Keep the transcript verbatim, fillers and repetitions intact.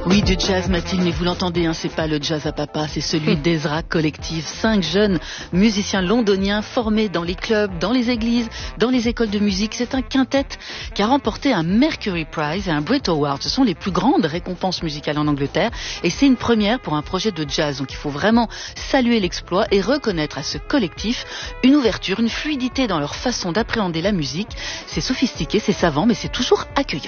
Oui, du jazz, Mathilde, mais vous l'entendez, hein, c'est pas le jazz à papa, c'est celui d'Ezra Collective. Cinq jeunes musiciens londoniens formés dans les clubs, dans les églises, dans les écoles de musique. C'est un quintet qui a remporté un Mercury Prize et un Brit Award. Ce sont les plus grandes récompenses musicales en Angleterre et c'est une première pour un projet de jazz. Donc il faut vraiment saluer l'exploit et reconnaître à ce collectif une ouverture, une fluidité dans leur façon d'appréhender la musique. C'est sophistiqué, c'est savant, mais c'est toujours accueillant.